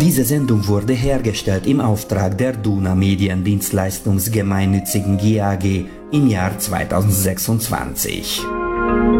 Diese Sendung wurde hergestellt im Auftrag der Duna Mediendienstleistungs Gemeinnützigen GAG im Jahr 2026.